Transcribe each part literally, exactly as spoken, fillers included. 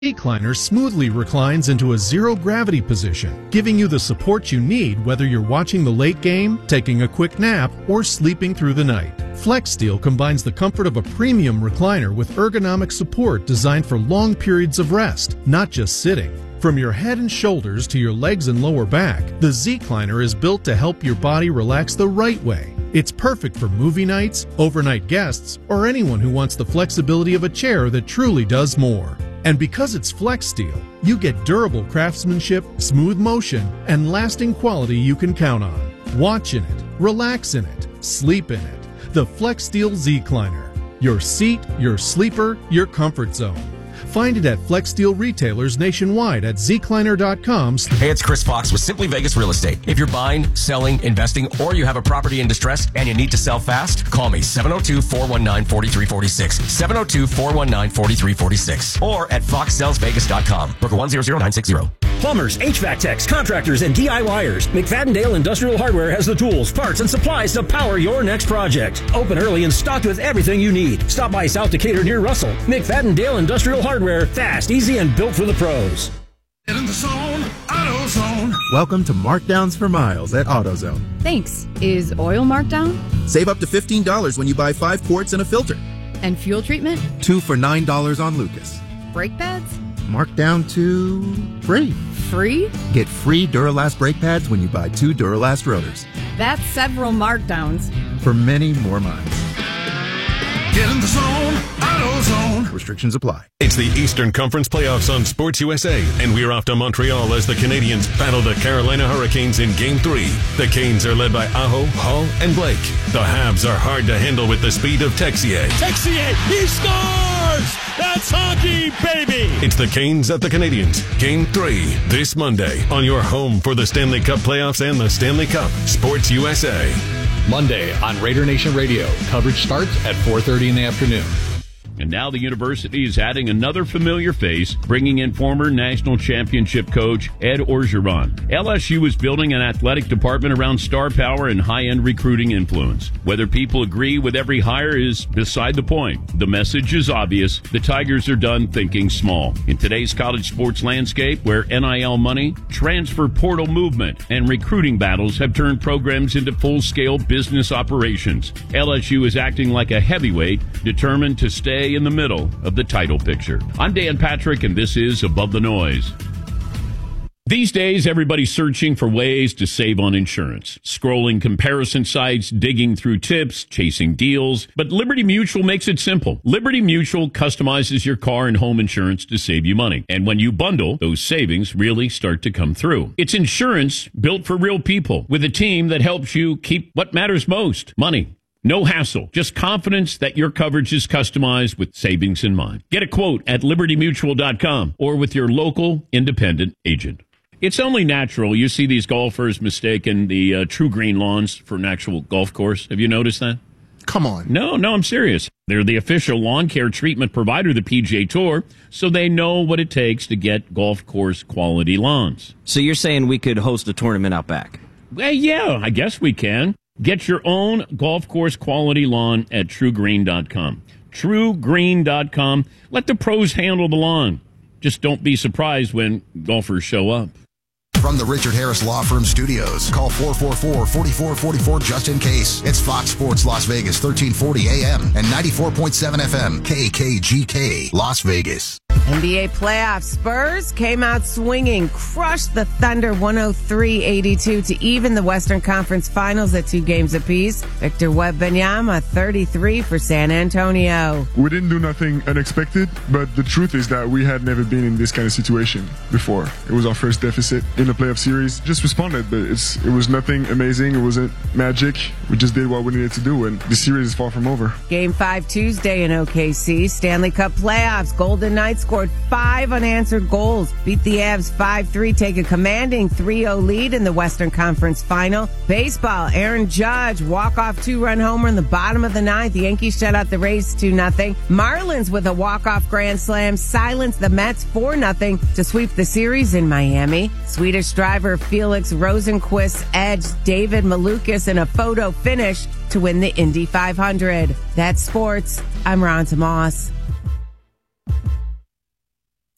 Recliner smoothly reclines into a zero-gravity position, giving you the support you need whether you're watching the late game, taking a quick nap, or sleeping through the night. FlexSteel combines the comfort of a premium recliner with ergonomic support designed for long periods of rest, not just sitting. From your head and shoulders to your legs and lower back, the Zecliner is built to help your body relax the right way. It's perfect for movie nights, overnight guests, or anyone who wants the flexibility of a chair that truly does more. And because it's FlexSteel, you get durable craftsmanship, smooth motion, and lasting quality you can count on. Watch in it, relax in it, sleep in it. The FlexSteel Zecliner. Your seat, your sleeper, your comfort zone. Find it at FlexSteel retailers nationwide at zecliner dot com. Hey, it's Chris Fox with Simply Vegas Real Estate. If you're buying, selling, investing, or you have a property in distress and you need to sell fast, call me seven oh two, four one nine, four three four six, seven oh two, four one nine, four three four six, or at fox sells vegas dot com. Broker one zero zero nine six zero. Plumbers, H V A C techs, contractors, and DIYers. McFadden-Dale Industrial Hardware has the tools, parts, and supplies to power your next project. Open early and stocked with everything you need. Stop by South Decatur near Russell. McFadden-Dale Industrial Hardware. Fast, easy, and built for the pros. Get in the zone, AutoZone. Welcome to Markdowns for Miles at AutoZone. Thanks. Is oil marked down? Save up to fifteen dollars when you buy five quarts and a filter. And fuel treatment? Two for nine dollars on Lucas. Brake pads? Marked down to free. Free? Get free Duralast brake pads when you buy two Duralast rotors. That's several markdowns. For many more miles. Get in the zone, AutoZone. Restrictions apply. It's the Eastern Conference Playoffs on Sports U S A, and we're off to Montreal as the Canadians battle the Carolina Hurricanes in Game three. The Canes are led by Aho, Hall, and Blake. The Habs are hard to handle with the speed of Texier. Texier, he scores! That's hockey, baby! It's the Canes at the Canadians. Game three, this Monday, on your home for the Stanley Cup playoffs and the Stanley Cup. Sports U S A. Monday on Raider Nation Radio. Coverage starts at four thirty in the afternoon. And now the university is adding another familiar face, bringing in former national championship coach Ed Orgeron. L S U is building an athletic department around star power and high-end recruiting influence. Whether people agree with every hire is beside the point. The message is obvious. The Tigers are done thinking small. In today's college sports landscape, where N I L money, transfer portal movement, and recruiting battles have turned programs into full-scale business operations, L S U is acting like a heavyweight, determined to stay in the middle of the title picture. I'm Dan Patrick, and this is Above the Noise. These days, everybody's searching for ways to save on insurance. Scrolling comparison sites, digging through tips, chasing deals. But Liberty Mutual makes it simple. Liberty Mutual customizes your car and home insurance to save you money. And when you bundle, those savings really start to come through. It's insurance built for real people with a team that helps you keep what matters most, money. No hassle, just confidence that your coverage is customized with savings in mind. Get a quote at liberty mutual dot com or with your local independent agent. It's only natural you see these golfers mistaking the uh, True Green lawns for an actual golf course. Have you noticed that? Come on. No, no, I'm serious. They're the official lawn care treatment provider of the P G A Tour, so they know what it takes to get golf course quality lawns. So you're saying we could host a tournament out back? Well, yeah, I guess we can. Get your own golf course quality lawn at true green dot com. true green dot com. Let the pros handle the lawn. Just don't be surprised when golfers show up. From the Richard Harris Law Firm Studios, call four four four, four four four four just in case. It's Fox Sports Las Vegas, thirteen forty A M and ninety-four point seven F M, K K G K, Las Vegas. N B A playoffs. Spurs came out swinging, crushed the Thunder one oh three eighty-two to even the Western Conference Finals at two games apiece. Victor Wembanyama, thirty-three for San Antonio. We didn't do nothing unexpected, but the truth is that we had never been in this kind of situation before. It was our first deficit in the playoff series. Just responded, but it's it was nothing amazing. It wasn't magic. We just did what we needed to do, and the series is far from over. Game five Tuesday in O K C. Stanley Cup playoffs. Golden Knights scored five unanswered goals. Beat the Avs five three. Take a commanding three oh lead in the Western Conference Final. Baseball. Aaron Judge walk-off two-run homer in the bottom of the ninth. The Yankees shut out the Rays two nothing. Marlins with a walk-off grand slam silence the Mets four nothing to sweep the series in Miami. Swedish driver Felix Rosenqvist edged David Malukas in a photo finish to win the Indy five hundred. That's sports. I'm Ron Tomas.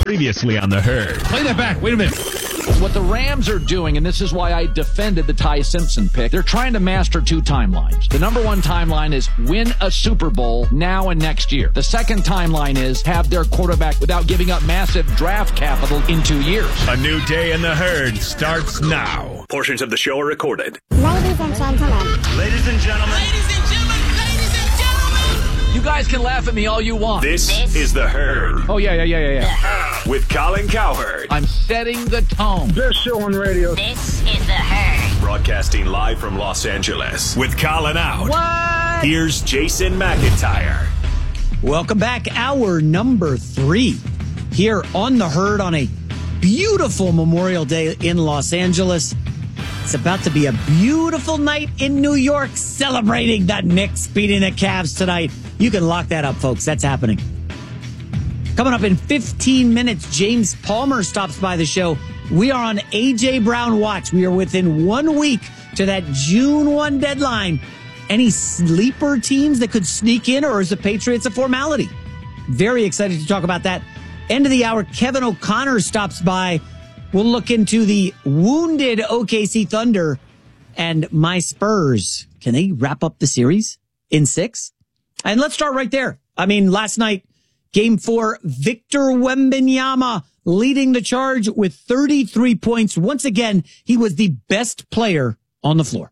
Previously on The Herd. Play that back. Wait a minute. What the Rams are doing, and this is why I defended the Ty Simpson pick, they're trying to master two timelines. The number one timeline is win a Super Bowl now and next year. The second timeline is have their quarterback without giving up massive draft capital in two years. A new day in The Herd starts now. Portions of the show are recorded. Ladies and gentlemen. Ladies and gentlemen. Ladies and gentlemen. Ladies and gentlemen. You guys can laugh at me all you want. This, this is The Herd. Oh, yeah, yeah, yeah, yeah, yeah. With Colin Cowherd. I'm setting the tone. Best show on radio. This is The Herd. Broadcasting live from Los Angeles. With Colin out. What? Here's Jason McIntyre. Welcome back. Hour number three here on The Herd on a beautiful Memorial Day in Los Angeles. It's about to be a beautiful night in New York celebrating the Knicks beating the Cavs tonight. You can lock that up, folks. That's happening. Coming up in fifteen minutes, James Palmer stops by the show. We are on A J Brown watch. We are within one week to that June first deadline. Any sleeper teams that could sneak in, or is the Patriots a formality? Very excited to talk about that. End of the hour, Kevin O'Connor stops by. We'll look into the wounded O K C Thunder and my Spurs. Can they wrap up the series in six? And let's start right there. I mean, last night, Game four, Victor Wembanyama leading the charge with thirty-three points. Once again, he was the best player on the floor.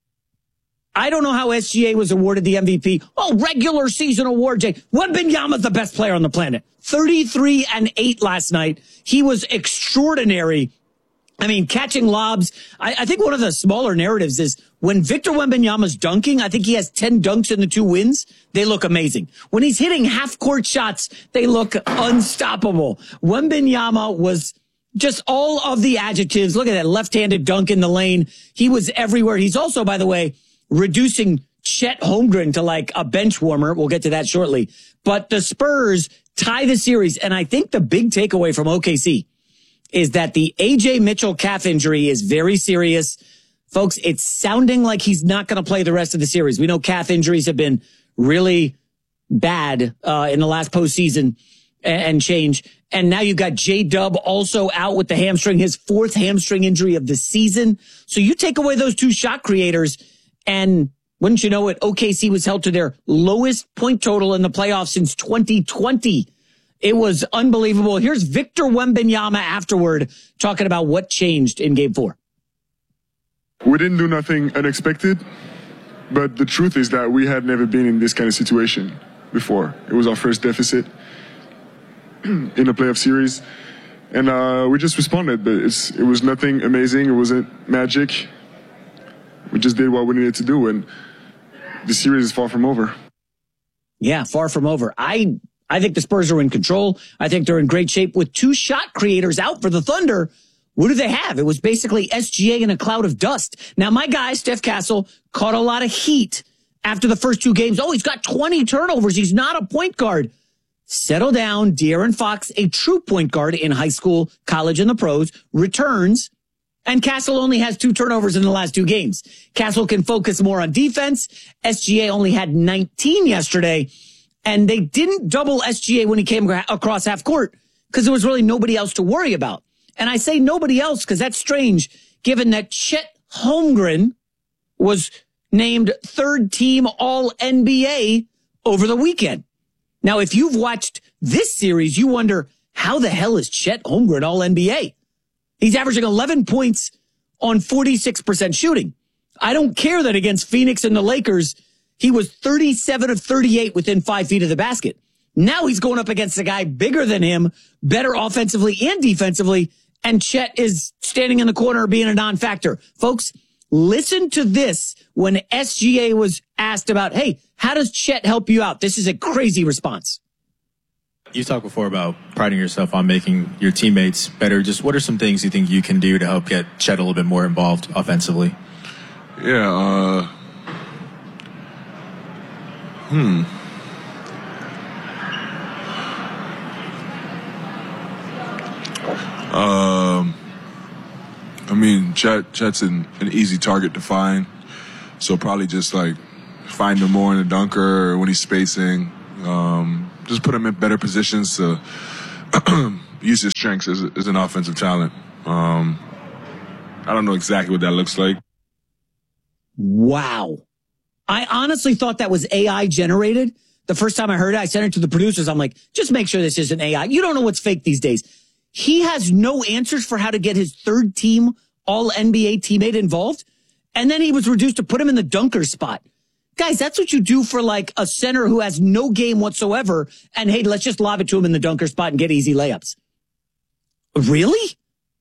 I don't know how S G A was awarded the M V P. Oh, regular season award, Jay. Wembanyama's the best player on the planet. thirty-three and eight last night. He was extraordinary. I mean, catching lobs. I, I think one of the smaller narratives is when Victor Wembanyama's dunking, I think he has ten dunks in the two wins. They look amazing. When he's hitting half-court shots, they look unstoppable. Wembanyama was just all of the adjectives. Look at that left-handed dunk in the lane. He was everywhere. He's also, by the way, reducing Chet Holmgren to like a bench warmer. We'll get to that shortly. But the Spurs tie the series, and I think the big takeaway from O K C is that the A J Mitchell calf injury is very serious. Folks, it's sounding like he's not going to play the rest of the series. We know calf injuries have been really bad uh, in the last postseason and, and change. And now you've got J-Dub also out with the hamstring, his fourth hamstring injury of the season. So you take away those two shot creators, and wouldn't you know it, O K C was held to their lowest point total in the playoffs since twenty twenty. It was unbelievable. Here's Victor Wembanyama afterward talking about what changed in game four. We didn't do nothing unexpected, but the truth is that we had never been in this kind of situation before. It was our first deficit in a playoff series, and uh, we just responded, but it's, it was nothing amazing. It wasn't magic. We just did what we needed to do, and the series is far from over. Yeah, far from over. I I think the Spurs are in control. I think they're in great shape with two shot creators out for the Thunder. What do they have? It was basically S G A in a cloud of dust. Now, my guy, Steph Castle, caught a lot of heat after the first two games. Oh, he's got twenty turnovers. He's not a point guard. Settle down. De'Aaron Fox, a true point guard in high school, college, and the pros, returns. And Castle only has two turnovers in the last two games. Castle can focus more on defense. S G A only had nineteen yesterday. And they didn't double S G A when he came across half court because there was really nobody else to worry about. And I say nobody else because that's strange, given that Chet Holmgren was named third team All N B A over the weekend. Now, if you've watched this series, you wonder, how the hell is Chet Holmgren All N B A? He's averaging eleven points on forty-six percent shooting. I don't care that against Phoenix and the Lakers, he was thirty-seven of thirty-eight within five feet of the basket. Now he's going up against a guy bigger than him, better offensively and defensively, and Chet is standing in the corner being a non-factor. Folks, listen to this when S G A was asked about, hey, how does Chet help you out? This is a crazy response. You talked before about priding yourself on making your teammates better. Just what are some things you think you can do to help get Chet a little bit more involved offensively? Yeah, uh... Hmm. Um, I mean, Chet, Chet's an, an easy target to find, so probably just like find him more in the dunker or when he's spacing. Um, just put him in better positions to use his strengths as, as an offensive talent. Um, I don't know exactly what that looks like. Wow. I honestly thought that was A I generated. The first time I heard it, I sent it to the producers. I'm like, just make sure this isn't A I. You don't know what's fake these days. He has no answers for how to get his third team all N B A teammate involved. And then he was reduced to put him in the dunker spot. Guys, that's what you do for like a center who has no game whatsoever. And hey, let's just lob it to him in the dunker spot and get easy layups. Really?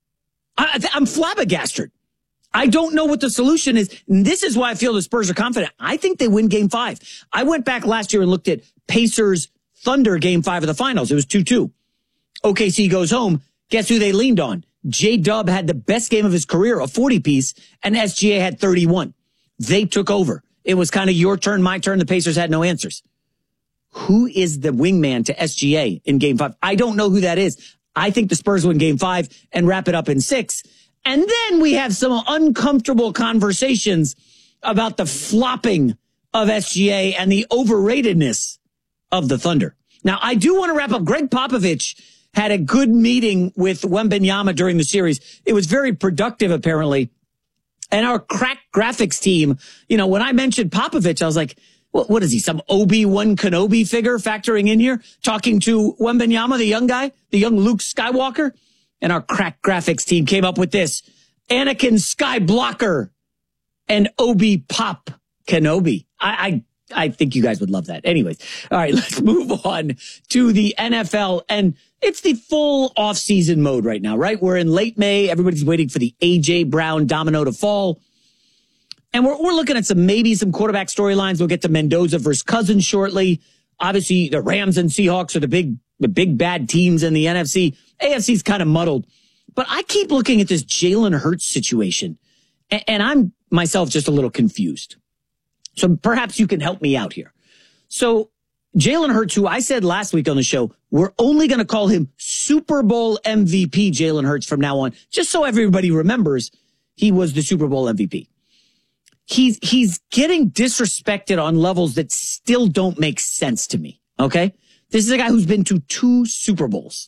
I, I'm flabbergasted. I don't know what the solution is. And this is why I feel the Spurs are confident. I think they win game five. I went back last year and looked at Pacers Thunder game five of the finals. It was two two. O K C goes home. Guess who they leaned on? J-Dub had the best game of his career, a forty piece, and S G A had thirty-one. They took over. It was kind of your turn, my turn. The Pacers had no answers. Who is the wingman to S G A in game five? I don't know who that is. I think the Spurs win game five and wrap it up in six. And then we have some uncomfortable conversations about the flopping of S G A and the overratedness of the Thunder. Now, I do want to wrap up. Greg Popovich had a good meeting with Wembanyama during the series. It was very productive, apparently. And our crack graphics team, you know, when I mentioned Popovich, I was like, what, what is he, some Obi-Wan Kenobi figure factoring in here? Talking to Wembanyama, the young guy, the young Luke Skywalker? And our crack graphics team came up with this. Anakin Skyblocker and Obi Pop Kenobi. I, I, I think you guys would love that. Anyways, all right, let's move on to the N F L. And it's the full off-season mode right now, right? We're in late May. Everybody's waiting for the A J Brown domino to fall. And we're, we're looking at some, maybe some quarterback storylines. We'll get to Mendoza versus Cousins shortly. Obviously, the Rams and Seahawks are the big, the big bad teams in the N F C. A F C's kind of muddled. But I keep looking at this Jalen Hurts situation, and, and I'm myself just a little confused. So perhaps you can help me out here. So Jalen Hurts, who I said last week on the show, we're only going to call him Super Bowl M V P Jalen Hurts from now on, just so everybody remembers he was the Super Bowl M V P. He's, he's getting disrespected on levels that still don't make sense to me. Okay. This is a guy who's been to two Super Bowls.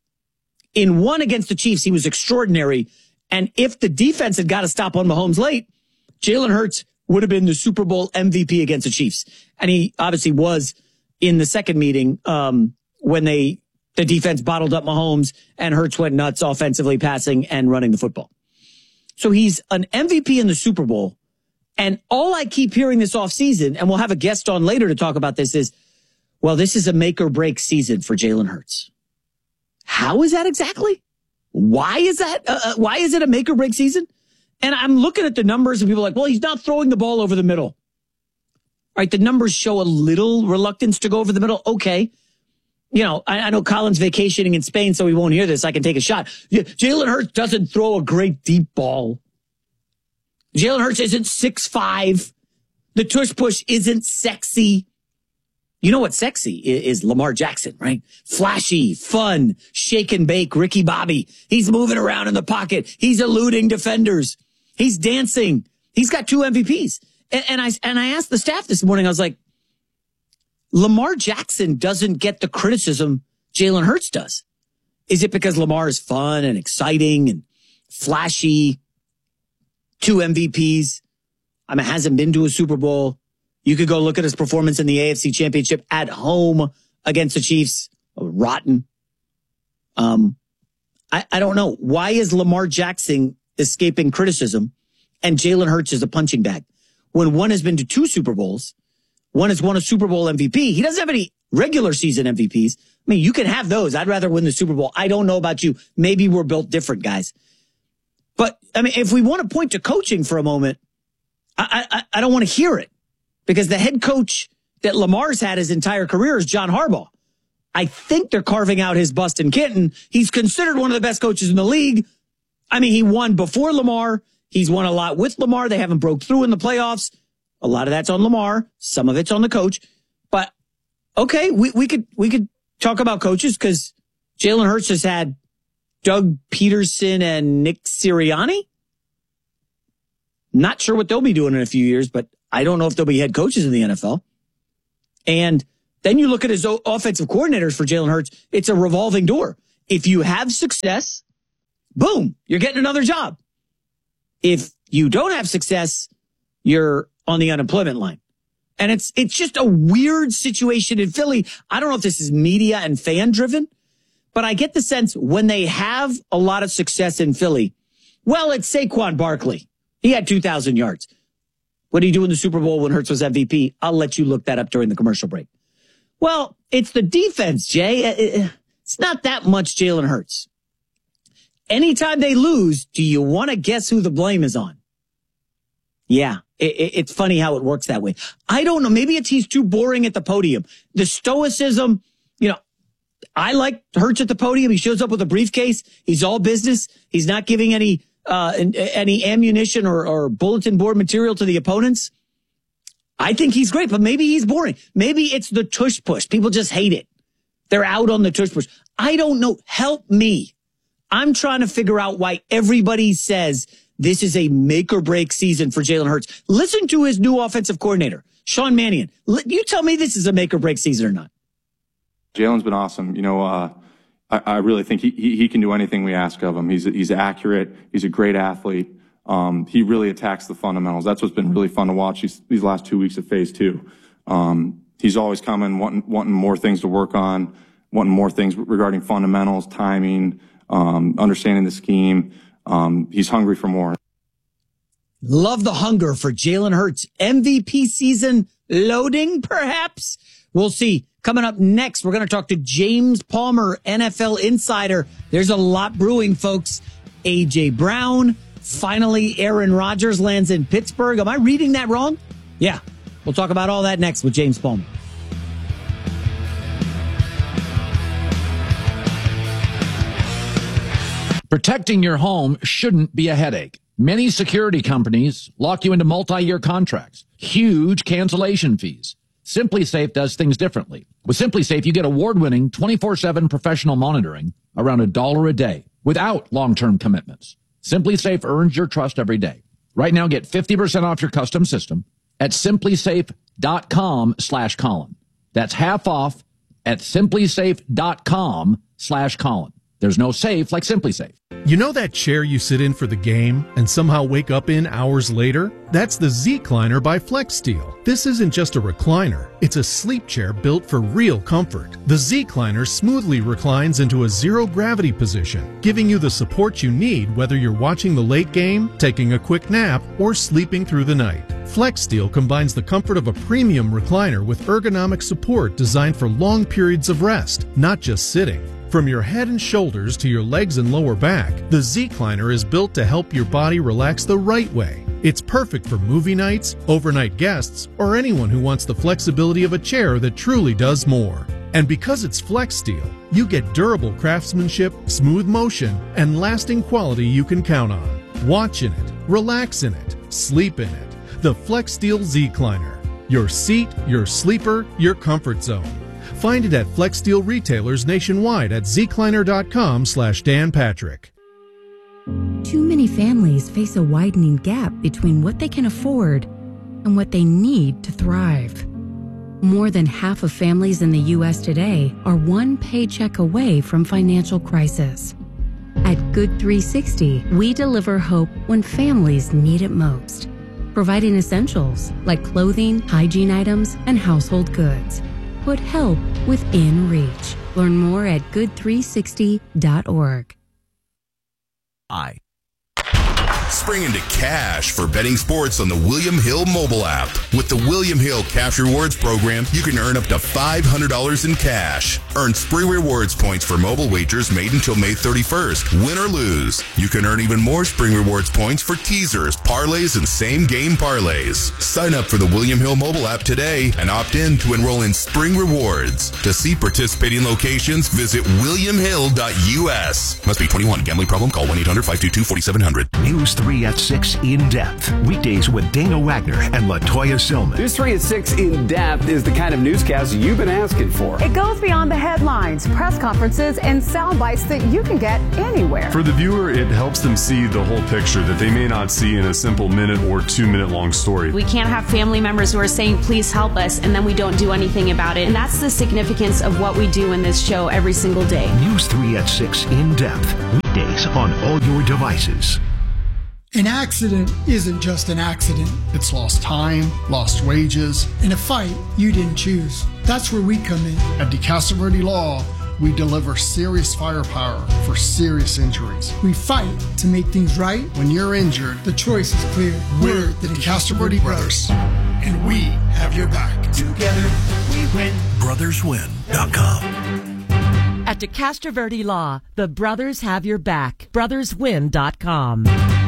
In one against the Chiefs, he was extraordinary. And if the defense had got a stop on Mahomes late, Jalen Hurts would have been the Super Bowl M V P against the Chiefs. And he obviously was in the second meeting, um, when they, the defense bottled up Mahomes and Hurts went nuts offensively, passing and running the football. So he's an M V P in the Super Bowl. And all I keep hearing this offseason, and we'll have a guest on later to talk about this, is, well, this is a make or break season for Jalen Hurts. How is that exactly? Why is that? Uh, why is it a make or break season? And I'm looking at the numbers and people are like, well, he's not throwing the ball over the middle. All right. The numbers show a little reluctance to go over the middle. Okay. You know, I, I know Colin's vacationing in Spain, so he won't hear this. I can take a shot. Yeah, Jalen Hurts doesn't throw a great deep ball. Jalen Hurts isn't six five. The tush push isn't sexy. You know what's sexy is, is Lamar Jackson, right? Flashy, fun, shake and bake, Ricky Bobby. He's moving around in the pocket. He's eluding defenders. He's dancing. He's got two M V Ps. And, and I and I asked the staff this morning, I was like, Lamar Jackson doesn't get the criticism Jalen Hurts does. Is it because Lamar is fun and exciting and flashy? Two M V Ps. I mean, hasn't been to a Super Bowl. You could go look at his performance in the A F C Championship at home against the Chiefs. Rotten. Um, I, I don't know. Why is Lamar Jackson escaping criticism and Jalen Hurts is a punching bag? When one has been to two Super Bowls, one has won a Super Bowl M V P. He doesn't have any regular season M V Ps. I mean, you can have those. I'd rather win the Super Bowl. I don't know about you. Maybe we're built different, guys. But, I mean, if we want to point to coaching for a moment, I, I, I don't want to hear it. Because the head coach that Lamar's had his entire career is John Harbaugh. I think they're carving out his bust in Kenton. He's considered one of the best coaches in the league. I mean, he won before Lamar. He's won a lot with Lamar. They haven't broke through in the playoffs. A lot of that's on Lamar. Some of it's on the coach. But, okay, we, we could we could talk about coaches because Jalen Hurts has had Doug Peterson and Nick Sirianni. Not sure what they'll be doing in a few years, but I don't know if they'll be head coaches in the N F L. And then you look at his offensive coordinators for Jalen Hurts. It's a revolving door. If you have success, boom, you're getting another job. If you don't have success, you're on the unemployment line. And it's it's just a weird situation in Philly. I don't know if this is media and fan driven, but I get the sense when they have a lot of success in Philly, well, it's Saquon Barkley. He had two thousand yards. What did he do in the Super Bowl when Hurts was M V P? I'll let you look that up during the commercial break. Well, it's the defense, Jay. It's not that much Jalen Hurts. Anytime they lose, do you want to guess who the blame is on? Yeah, it, it, it's funny how it works that way. I don't know. Maybe it's he's too boring at the podium. The stoicism, you know, I like Hurts at the podium. He shows up with a briefcase. He's all business. He's not giving any uh, any ammunition or, or bulletin board material to the opponents. I think he's great, but maybe he's boring. Maybe it's the tush push. People just hate it. They're out on the tush push. I don't know. Help me. I'm trying to figure out why everybody says this is a make or break season for Jalen Hurts. Listen to his new offensive coordinator, Sean Mannion. You tell me this is a make or break season or not. Jalen's been awesome. You know, uh, I, I really think he, he he can do anything we ask of him. He's he's accurate. He's a great athlete. Um, he really attacks the fundamentals. That's what's been really fun to watch these, these last two weeks of phase two. Um, he's always coming, wanting, wanting more things to work on, wanting more things regarding fundamentals, timing, um, understanding the scheme. Um, he's hungry for more. Love the hunger for Jalen Hurts. M V P season loading, perhaps? We'll see. Coming up next, we're going to talk to James Palmer, N F L insider. There's a lot brewing, folks. A J Brown. Finally, Aaron Rodgers lands in Pittsburgh. Am I reading that wrong? Yeah. We'll talk about all that next with James Palmer. Protecting your home shouldn't be a headache. Many security companies lock you into multi-year contracts, huge cancellation fees. SimpliSafe does things differently. With SimpliSafe, you get award-winning twenty-four seven professional monitoring around a dollar a day without long-term commitments. SimpliSafe earns your trust every day. Right now, get fifty percent off your custom system at simplysafe.com slash Colin. That's half off at simplysafe.com slash Colin. There's no safe like SimpliSafe. You know that chair you sit in for the game and somehow wake up in hours later? That's the Zecliner by FlexSteel. This isn't just a recliner. It's a sleep chair built for real comfort. The Zecliner smoothly reclines into a zero-gravity position, giving you the support you need whether you're watching the late game, taking a quick nap, or sleeping through the night. FlexSteel combines the comfort of a premium recliner with ergonomic support designed for long periods of rest, not just sitting. From your head and shoulders to your legs and lower back, the Zecliner is built to help your body relax the right way. It's perfect for movie nights, overnight guests, or anyone who wants the flexibility of a chair that truly does more. And because it's FlexSteel, you get durable craftsmanship, smooth motion, and lasting quality you can count on. Watch in it, relax in it, sleep in it. The FlexSteel Zecliner. Your seat, your sleeper, your comfort zone. Find it at FlexSteel retailers nationwide at zecliner.com slash Dan Patrick. Too many families face a widening gap between what they can afford and what they need to thrive. More than half of families in the U S today are one paycheck away from financial crisis. At Good three sixty, we deliver hope when families need it most, providing essentials like clothing, hygiene items, and household goods. Put help within reach. Learn more at good three sixty dot org. I. Spring into cash for betting sports on the William Hill mobile app. With the William Hill Cash Rewards program, you can earn up to five hundred dollars in cash. Earn Spring Rewards points for mobile wagers made until May thirty-first. Win or lose, you can earn even more Spring Rewards points for teasers, parlays, and same-game parlays. Sign up for the William Hill mobile app today and opt in to enroll in Spring Rewards. To see participating locations, visit william hill dot u s. Must be twenty-one. Gambling problem? Call one eight hundred five two two four seven zero zero. News three at six In Depth. Weekdays with Dana Wagner and LaToya Silman. News three at six In Depth is the kind of newscast you've been asking for. It goes beyond the headlines, press conferences, and sound bites that you can get anywhere. For the viewer, it helps them see the whole picture that they may not see in a simple minute or two minute long story. We can't have family members who are saying, please help us, and then we don't do anything about it. And that's the significance of what we do in this show every single day. News three at six In Depth. Weekdays on all your devices. An accident isn't just an accident. It's lost time, lost wages, and a fight you didn't choose. That's where we come in. At DeCastroverde Law, we deliver serious firepower for serious injuries. We fight to make things right. When you're injured, the choice is clear. We're the DeCastroverde Brothers, and we have your back. Together, we win. brothers win dot com. At DeCastroverde Law, the brothers have your back. brothers win dot com.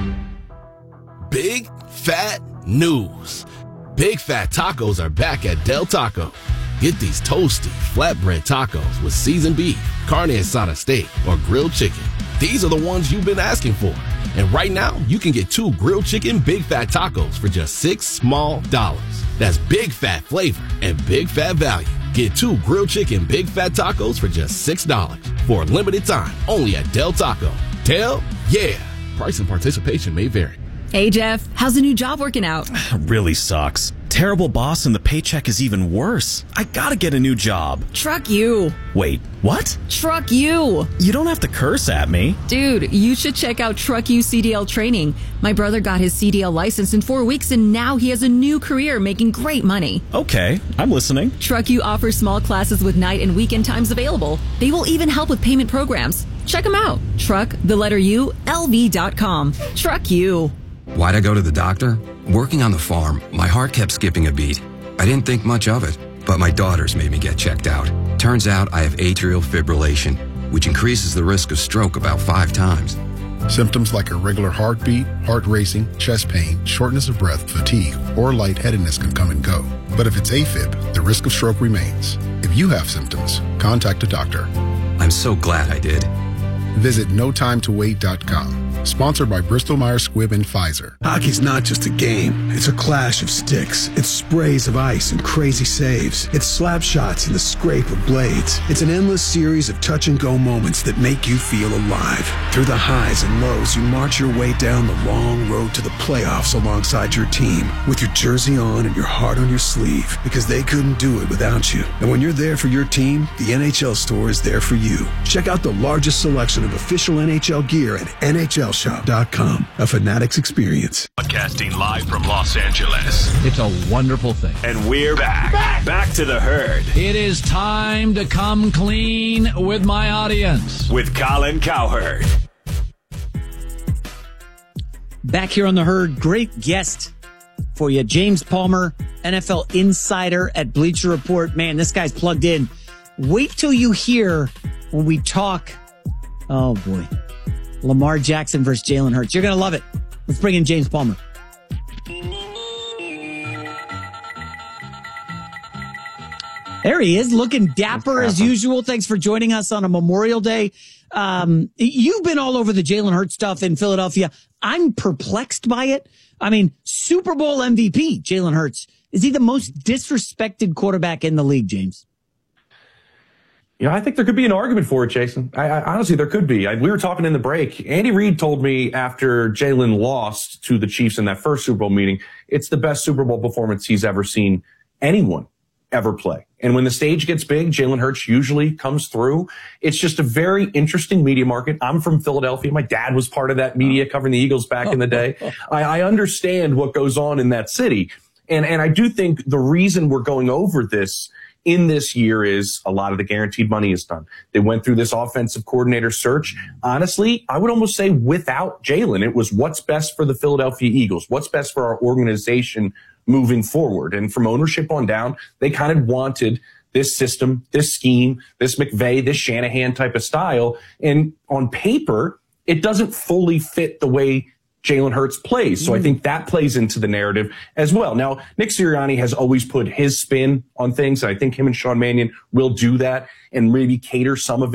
Big fat news. Big Fat Tacos are back at Del Taco. Get these toasty, flatbread tacos with seasoned beef, carne asada steak, or grilled chicken. These are the ones you've been asking for. And right now, you can get two grilled chicken Big Fat Tacos for just six small dollars. That's big fat flavor and big fat value. Get two grilled chicken Big Fat Tacos for just six dollars for a limited time only at Del Taco. Del, yeah. Price and participation may vary. Hey, Jeff, how's the new job working out? Really sucks. Terrible boss and the paycheck is even worse. I gotta get a new job. Truck you. Wait, what? Truck you. You don't have to curse at me. Dude, you should check out Truck You C D L training. My brother got his C D L license in four weeks and now he has a new career making great money. Okay, I'm listening. Truck You offers small classes with night and weekend times available. They will even help with payment programs. Check them out. Truck, the letter U, L V dot com. Truck You. Why'd I go to the doctor? Working on the farm, my heart kept skipping a beat. I didn't think much of it, but my daughters made me get checked out. Turns out I have atrial fibrillation, which increases the risk of stroke about five times. Symptoms like irregular heartbeat, heart racing, chest pain, shortness of breath, fatigue, or lightheadedness can come and go. But if it's AFib, the risk of stroke remains. If you have symptoms, contact a doctor. I'm so glad I did. Visit no time to wait dot com. Sponsored by Bristol Myers Squibb and Pfizer. Hockey's not just a game. It's a clash of sticks. It's sprays of ice and crazy saves. It's slap shots and the scrape of blades. It's an endless series of touch-and-go moments that make you feel alive. Through the highs and lows, you march your way down the long road to the playoffs alongside your team, with your jersey on and your heart on your sleeve, because they couldn't do it without you. And when you're there for your team, the N H L store is there for you. Check out the largest selection of official N H L gear at N H L shop dot com. A Fanatics experience. Broadcasting live from Los Angeles. It's a wonderful thing. And we're back. Back, back to the herd. It is time to come clean with my audience. With Colin Cowherd. Back here on the herd, great guest for you. James Palmer, N F L insider at Bleacher Report. Man, this guy's plugged in. Wait till you hear when we talk. Oh, boy. Lamar Jackson versus Jalen Hurts. You're going to love it. Let's bring in James Palmer. There he is, looking dapper as usual. Thanks for joining us on a Memorial Day. Um, you've been all over the Jalen Hurts stuff in Philadelphia. I'm perplexed by it. I mean, Super Bowl M V P, Jalen Hurts. Is he the most disrespected quarterback in the league, James? You know, I think there could be an argument for it, Jason. I, I honestly, there could be. I, we were talking in the break. Andy Reid told me after Jalen lost to the Chiefs in that first Super Bowl meeting, it's the best Super Bowl performance he's ever seen anyone ever play. And when the stage gets big, Jalen Hurts usually comes through. It's just a very interesting media market. I'm from Philadelphia. My dad was part of that media covering the Eagles back in the day. I, I understand what goes on in that city. And, and I do think the reason we're going over this in this year is a lot of the guaranteed money is done. They went through this offensive coordinator search. Honestly, I would almost say without Jalen, it was what's best for the Philadelphia Eagles, what's best for our organization moving forward. And from ownership on down, they kind of wanted this system, this scheme, this McVay, this Shanahan type of style. And on paper, it doesn't fully fit the way Jalen Hurts plays. So I think that plays into the narrative as well. Now, Nick Sirianni has always put his spin on things. And I think him and Sean Mannion will do that and maybe cater some of it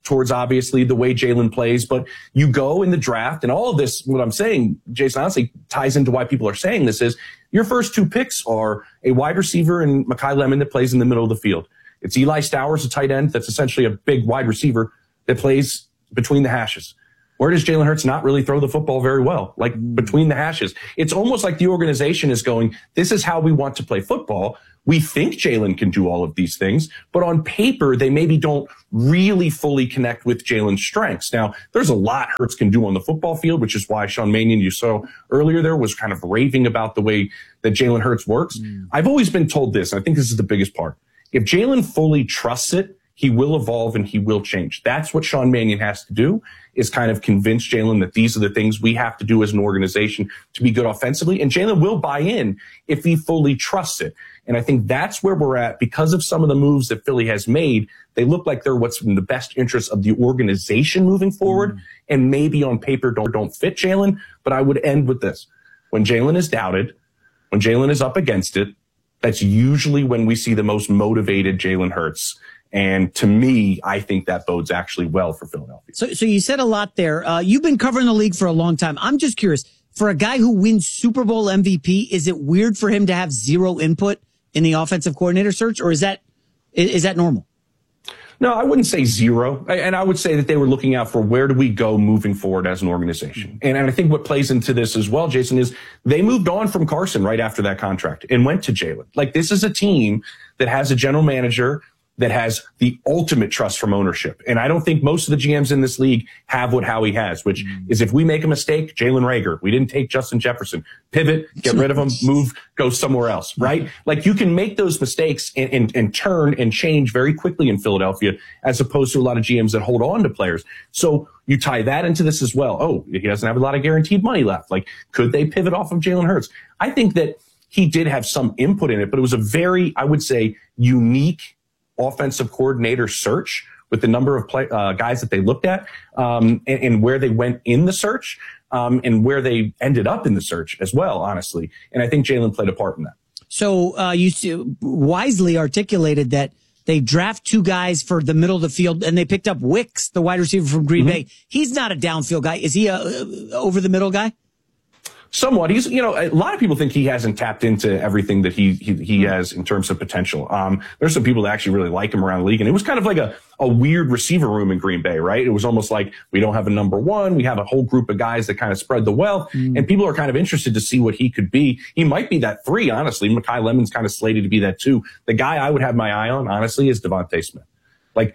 towards obviously the way Jalen plays, but you go in the draft and all of this, what I'm saying, Jason, honestly ties into why people are saying this is your first two picks are a wide receiver and Mekhi Lemon that plays in the middle of the field. It's Eli Stowers, a tight end that's essentially a big wide receiver that plays between the hashes. Where does Jalen Hurts not really throw the football very well? Like between the hashes. It's almost like the organization is going, this is how we want to play football. We think Jalen can do all of these things, but on paper, they maybe don't really fully connect with Jalen's strengths. Now, there's a lot Hurts can do on the football field, which is why Sean Mannion, you saw earlier there, was kind of raving about the way that Jalen Hurts works. Mm. I've always been told this, and I think this is the biggest part. If Jalen fully trusts it, he will evolve and he will change. That's what Sean Mannion has to do, is kind of convince Jalen that these are the things we have to do as an organization to be good offensively. And Jalen will buy in if he fully trusts it. And I think that's where we're at because of some of the moves that Philly has made. They look like they're what's in the best interest of the organization moving forward. Mm. And maybe on paper don't, don't fit Jalen. But I would end with this. When Jalen is doubted, when Jalen is up against it, that's usually when we see the most motivated Jalen Hurts. And to me, I think that bodes actually well for Philadelphia. So, so you said a lot there. Uh, you've been covering the league for a long time. I'm just curious, for a guy who wins Super Bowl M V P, is it weird for him to have zero input in the offensive coordinator search, or is that, is that normal? No, I wouldn't say zero. And I would say that they were looking out for where do we go moving forward as an organization. And, and I think what plays into this as well, Jason, is they moved on from Carson right after that contract and went to Jalen. Like, this is a team that has a general manager that has the ultimate trust from ownership. And I don't think most of the G Ms in this league have what Howie has, which mm. is if we make a mistake, Jalen Reagor, we didn't take Justin Jefferson, pivot, get rid of him, move, go somewhere else, right? Like, you can make those mistakes and, and, and turn and change very quickly in Philadelphia, as opposed to a lot of G Ms that hold on to players. So you tie that into this as well. Oh, he doesn't have a lot of guaranteed money left. Like, could they pivot off of Jalen Hurts? I think that he did have some input in it, but it was a very, I would say, unique offensive coordinator search with the number of play, uh, guys that they looked at, um, and, and where they went in the search, um, and where they ended up in the search as well, honestly. And I think Jalen played a part in that. So, uh, you wisely articulated that they draft two guys for the middle of the field, and they picked up Wicks, the wide receiver from Green mm-hmm. Bay. He's not a downfield guy. Is he a, a over the middle guy? Somewhat. He's, you know, a lot of people think he hasn't tapped into everything that he, he, he has in terms of potential. Um, there's some people that actually really like him around the league. And it was kind of like a, a weird receiver room in Green Bay, right? It was almost like we don't have a number one. We have a whole group of guys that kind of spread the wealth, mm. and people are kind of interested to see what he could be. He might be that three, honestly. Mekhi Lemon's kind of slated to be that two. The guy I would have my eye on, honestly, is Devontae Smith. Like,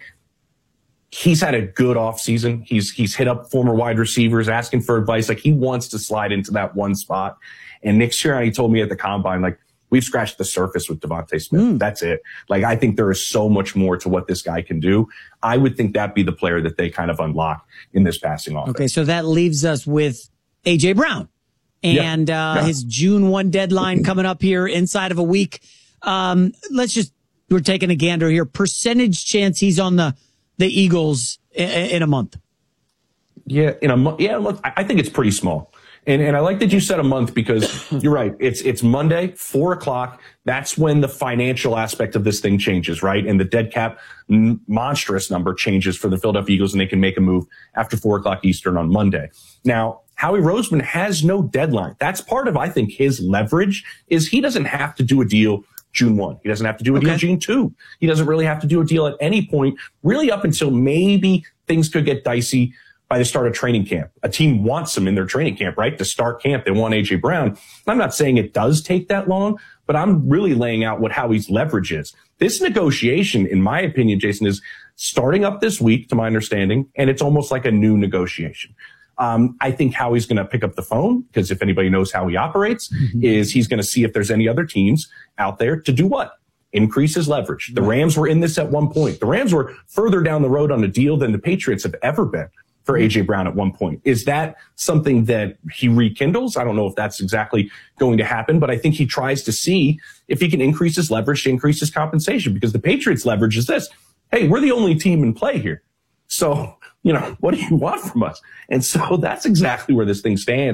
he's had a good offseason. He's, he's hit up former wide receivers asking for advice. Like, he wants to slide into that one spot. And Nick Sirianni told me at the combine, like, we've scratched the surface with Devontae Smith. Mm. That's it. Like, I think there is so much more to what this guy can do. I would think that'd be the player that they kind of unlock in this passing offense. Okay. So that leaves us with A J Brown and, yeah. uh, yeah. his June first deadline coming up here inside of a week. Um, let's just, we're taking a gander here. Percentage chance he's on the, the Eagles in, in a month. Yeah, in a month. Yeah, a month. I think it's pretty small. And and I like that you said a month, because you're right. It's it's Monday, four o'clock. That's when the financial aspect of this thing changes, right? And the dead cap n- monstrous number changes for the Philadelphia Eagles, and they can make a move after four o'clock Eastern on Monday. Now, Howie Roseman has no deadline. That's part of, I think, his leverage is he doesn't have to do a deal June first. He doesn't have to do a okay. deal June second. He doesn't really have to do a deal at any point, really up until maybe things could get dicey by the start of training camp. A team wants him in their training camp, right? To start camp, they want A J Brown. I'm not saying it does take that long, but I'm really laying out what Howie's leverage is. This negotiation, in my opinion, Jason, is starting up this week, to my understanding, and it's almost like a new negotiation. Um, I think Howie's going to pick up the phone, because if anybody knows how he operates, mm-hmm. is he's going to see if there's any other teams out there to do what? Increase his leverage. The Rams were in this at one point. The Rams were further down the road on a deal than the Patriots have ever been for A J Brown at one point. Is that something that he rekindles? I don't know if that's exactly going to happen, but I think he tries to see if he can increase his leverage to increase his compensation, because the Patriots' leverage is this. Hey, we're the only team in play here. So, you know, what do you want from us? And so that's exactly where this thing stands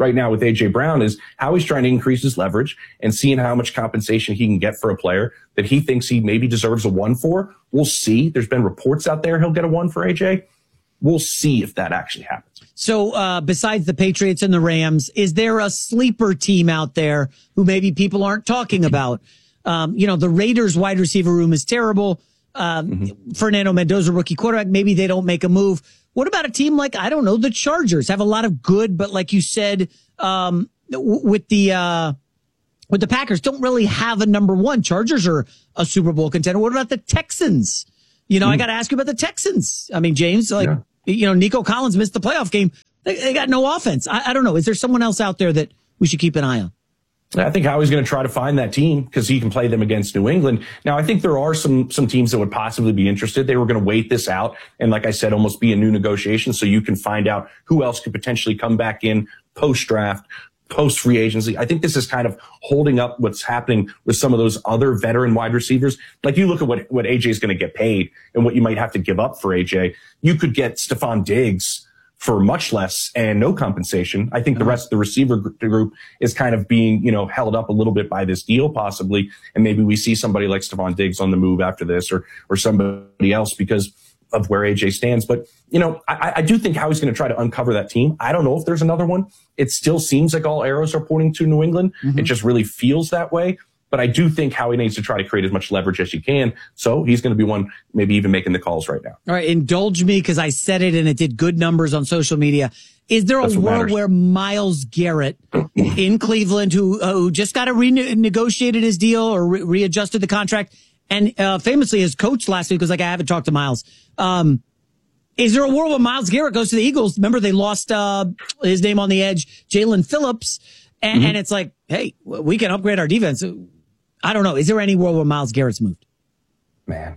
right now with A J Brown is how he's trying to increase his leverage and seeing how much compensation he can get for a player that he thinks he maybe deserves a one for. We'll see. There's been reports out there he'll get a one for A J. We'll see if that actually happens. So uh, besides the Patriots and the Rams, is there a sleeper team out there who maybe people aren't talking about? Um, you know, the Raiders wide receiver room is terrible. Um, mm-hmm. Fernando Mendoza, rookie quarterback, maybe they don't make a move. What about a team like, I don't know, the Chargers have a lot of good, but like you said, um, w- with the, uh, with the Packers don't really have a number one. Chargers are a Super Bowl contender. What about the Texans? You know, mm-hmm. I got to ask you about the Texans. I mean, James, like, yeah. you know, Nico Collins missed the playoff game. They, they got no offense. I, I don't know. Is there someone else out there that we should keep an eye on? I think Howie's going to try to find that team because he can play them against New England. Now, I think there are some some teams that would possibly be interested. They were going to wait this out and, like I said, almost be a new negotiation so you can find out who else could potentially come back in post-draft, post-free agency. I think this is kind of holding up what's happening with some of those other veteran wide receivers. Like you look at what, what A J is going to get paid and what you might have to give up for A J. You could get Stephon Diggs for much less and no compensation. I think the rest of the receiver group is kind of being, you know, held up a little bit by this deal possibly. And maybe we see somebody like Stephon Diggs on the move after this or, or somebody else because of where A J stands. But, you know, I, I do think Howie's going to try to uncover that team. I don't know if there's another one. It still seems like all arrows are pointing to New England. Mm-hmm. It just really feels that way. But I do think Howie needs to try to create as much leverage as he can. So he's going to be one maybe even making the calls right now. All right. Indulge me because I said it and it did good numbers on social media. Is there a That's world where Myles Garrett in Cleveland, who uh, who just got to renegotiated his deal or re- readjusted the contract and uh, famously his coach last week was like, I haven't talked to Myles. Um, is there a world where Myles Garrett goes to the Eagles? Remember, they lost uh, his name on the edge, Jalen Phillips. And, mm-hmm. and it's like, hey, we can upgrade our defense. I don't know. Is there any world where Myles Garrett's moved? Man.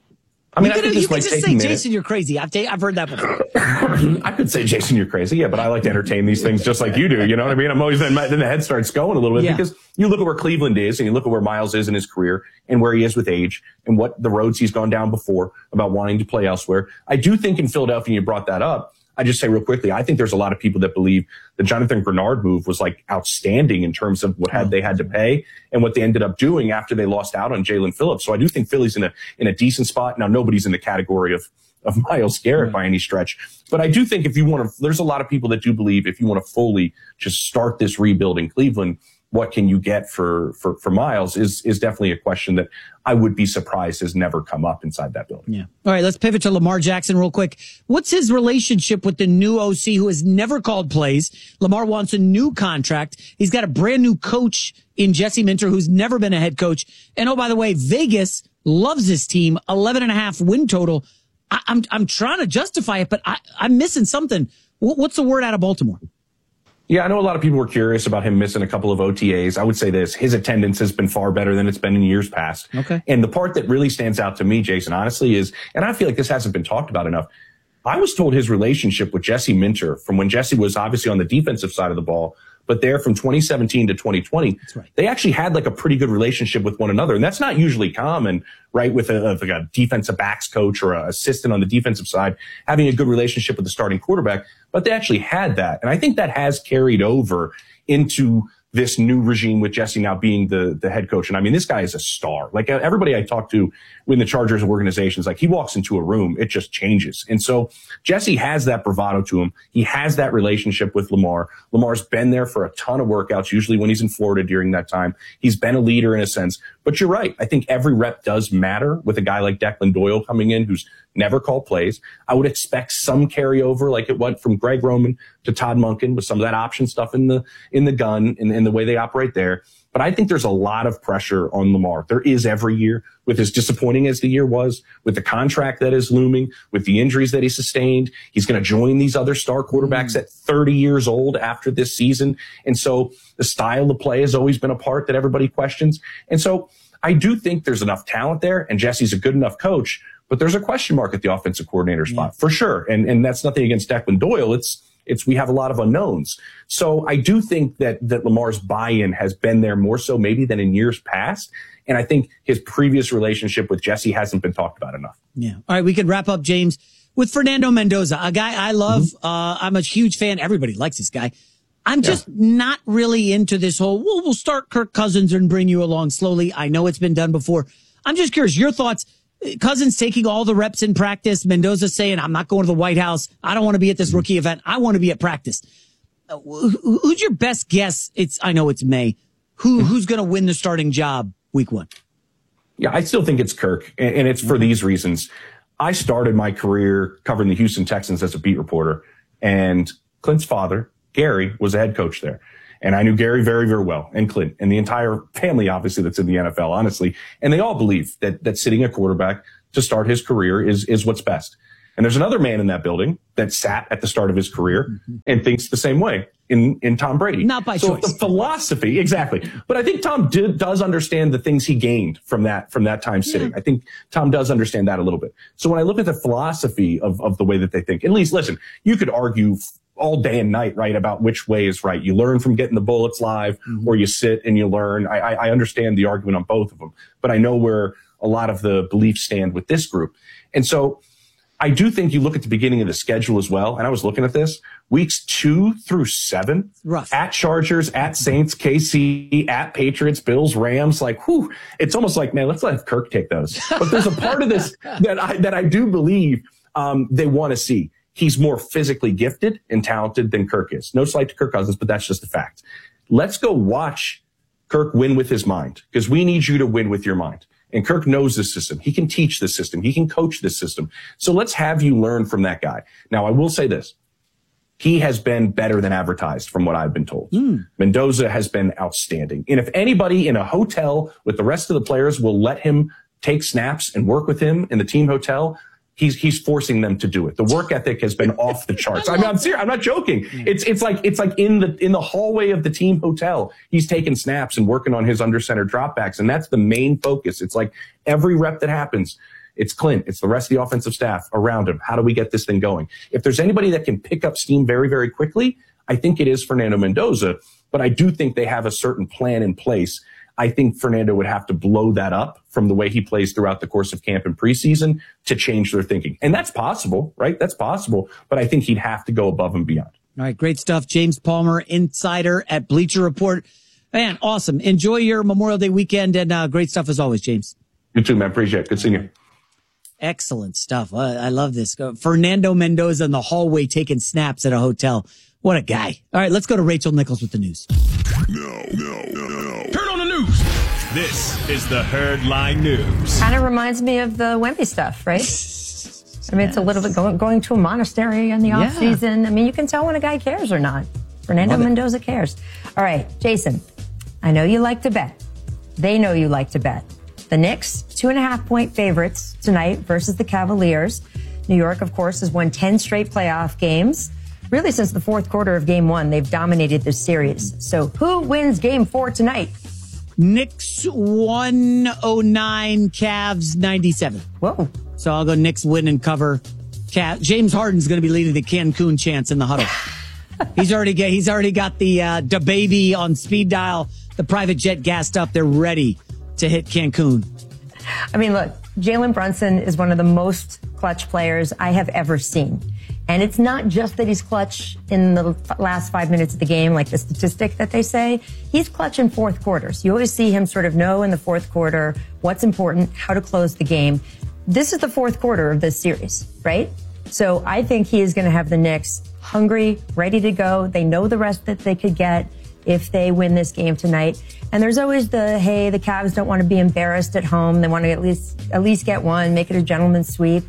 I mean, you I could, think this you might could just take say, a minute. Jason, you're crazy. I've, ta- I've heard that before. I could say, Jason, you're crazy. Yeah, but I like to entertain these things just like you do. You know what I mean? I'm always, then, then the head starts going a little bit yeah. because you look at where Cleveland is and you look at where Myles is in his career and where he is with age and what the roads he's gone down before about wanting to play elsewhere. I do think in Philadelphia, you brought that up. I just say real quickly, I think there's a lot of people that believe the Jonathan Bernard move was like outstanding in terms of what had they had to pay and what they ended up doing after they lost out on Jalen Phillips. So I do think Philly's in a in a decent spot. Now, nobody's in the category of of Myles Garrett right. by any stretch. But I do think if you want to, there's a lot of people that do believe if you want to fully just start this rebuild in Cleveland, what can you get for, for, for Myles is, is definitely a question that I would be surprised has never come up inside that building. Yeah. All right. Let's pivot to Lamar Jackson real quick. What's his relationship with the new O C who has never called plays? Lamar wants a new contract. He's got a brand new coach in Jesse Minter who's never been a head coach. And oh, by the way, Vegas loves this team. eleven and a half win total. I, I'm, I'm trying to justify it, but I, I'm missing something. What's the word out of Baltimore? Yeah, I know a lot of people were curious about him missing a couple of O T As. I would say this, his attendance has been far better than it's been in years past. Okay. And the part that really stands out to me, Jason, honestly, is, and I feel like this hasn't been talked about enough, I was told his relationship with Jesse Minter from when Jesse was obviously on the defensive side of the ball, but there from twenty seventeen to twenty twenty, that's right. They actually had like a pretty good relationship with one another. And that's not usually common, right? With a, like a defensive backs coach or an assistant on the defensive side, having a good relationship with the starting quarterback, but they actually had that. And I think that has carried over into this new regime with Jesse now being the, the head coach. And I mean, this guy is a star. Like everybody I talk to in the Chargers organizations, like he walks into a room, it just changes. And so Jesse has that bravado to him. He has that relationship with Lamar. Lamar's been there for a ton of workouts, usually when he's in Florida during that time. He's been a leader in a sense, but you're right. I think every rep does matter with a guy like Declan Doyle coming in who's never called plays. I would expect some carryover, like it went from Greg Roman to Todd Monken with some of that option stuff in the, in the gun and, and the way they operate there. But I think there's a lot of pressure on Lamar. There is every year, with as disappointing as the year was, with the contract that is looming, with the injuries that he sustained. He's going to join these other star quarterbacks mm. at thirty years old after this season. And so the style of play has always been a part that everybody questions. And so I do think there's enough talent there, and Jesse's a good enough coach, but there's a question mark at the offensive coordinator spot yeah. for sure. And, and that's nothing against Declan Doyle. It's, It's we have a lot of unknowns. So I do think that that Lamar's buy-in has been there more so maybe than in years past. And I think his previous relationship with Jesse hasn't been talked about enough. Yeah. All right. We could wrap up, James, with Fernando Mendoza, a guy I love. Mm-hmm. Uh, I'm a huge fan. Everybody likes this guy. I'm just yeah. not really into this whole, well, we'll start Kirk Cousins and bring you along slowly. I know it's been done before. I'm just curious, your thoughts. Cousins taking all the reps in practice. Mendoza saying, I'm not going to the White House. I don't want to be at this rookie event. I want to be at practice. Uh, who's your best guess? It's, I know it's May. Who, who's going to win the starting job week one? Yeah, I still think it's Kirk, and, and it's for mm-hmm. these reasons. I started my career covering the Houston Texans as a beat reporter, and Clint's father, Gary, was a head coach there. And I knew Gary very, very well, and Clint, and the entire family, obviously, that's in the N F L, honestly. And they all believe that that sitting a quarterback to start his career is is what's best. And there's another man in that building that sat at the start of his career mm-hmm. and thinks the same way in, in Tom Brady. Not by so choice. The philosophy, exactly. But I think Tom did, does understand the things he gained from that, from that time sitting. Yeah. I think Tom does understand that a little bit. So when I look at the philosophy of, of the way that they think, at least listen, you could argue all day and night, right, about which way is right. You learn from getting the bullets live mm-hmm. or you sit and you learn. I, I, I understand the argument on both of them, but I know where a lot of the beliefs stand with this group. And so I do think you look at the beginning of the schedule as well. And I was looking at this weeks two through seven rough at Chargers, at Saints, K C, at Patriots, Bills, Rams. Like, whew, it's almost like, man, let's let Kirk take those. But there's a part of this that I, that I do believe, um, they want to see. He's more physically gifted and talented than Kirk is. No slight to Kirk Cousins, but that's just a fact. Let's go watch Kirk win with his mind, because we need you to win with your mind. And Kirk knows this system. He can teach this system. He can coach this system. So let's have you learn from that guy. Now, I will say this. He has been better than advertised from what I've been told. Mm. Mendoza has been outstanding. And if anybody in a hotel with the rest of the players will let him take snaps and work with him in the team hotel, He's, he's forcing them to do it. The work ethic has been off the charts. I mean, I'm serious. I'm not joking. It's, it's like, it's like in the, in the hallway of the team hotel, he's taking snaps and working on his under center dropbacks. And that's the main focus. It's like every rep that happens, it's Clint. It's the rest of the offensive staff around him. How do we get this thing going? If there's anybody that can pick up steam very, very quickly, I think it is Fernando Mendoza, but I do think they have a certain plan in place. I think Fernando would have to blow that up from the way he plays throughout the course of camp and preseason to change their thinking. And that's possible, right? That's possible. But I think he'd have to go above and beyond. All right. Great stuff. James Palmer, insider at Bleacher Report. Man, awesome. Enjoy your Memorial Day weekend, and uh, great stuff as always, James. You too, man. Appreciate it. Good seeing you. Excellent stuff. Uh, I love this. Fernando Mendoza in the hallway taking snaps at a hotel. What a guy. All right. Let's go to Rachel Nichols with the news. No, no, no, no. Turn on the news. This is the Herd Line News. Kind of reminds me of the Wemby stuff, right? I mean, it's a little bit going, going to a monastery in the Yeah. off season. I mean, you can tell when a guy cares or not. Fernando Mendoza cares. All right, Jason, I know you like to bet. They know you like to bet. The Knicks, two and a half point favorites tonight versus the Cavaliers. New York, of course, has won ten straight playoff games. Really, since the fourth quarter of game one, they've dominated this series. So who wins game four tonight? Knicks one oh nine, Cavs ninety-seven. Whoa. So I'll go Knicks win and cover. Cav- James Harden's going to be leading the Cancun chants in the huddle. he's already got, he's already got the uh, da baby on speed dial, the private jet gassed up. They're ready to hit Cancun. I mean, look, Jalen Brunson is one of the most clutch players I have ever seen. And it's not just that he's clutch in the last five minutes of the game, like the statistic that they say. He's clutch in fourth quarters. You always see him sort of know in the fourth quarter what's important, how to close the game. This is the fourth quarter of this series, right? So I think he is going to have the Knicks hungry, ready to go. They know the rest that they could get if they win this game tonight. And there's always the, hey, the Cavs don't want to be embarrassed at home. They want to at least at least get one, make it a gentleman's sweep.